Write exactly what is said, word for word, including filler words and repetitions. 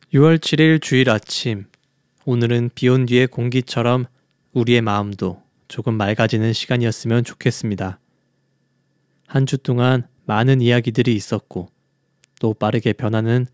유월 칠일 주일 아침, 오늘은 비온 뒤의 공기처럼 우리의 마음도 조금 맑아지는 시간이었으면 좋겠습니다. 한 주 동안 많은 이야기들이 있었고 또 빠르게 변하는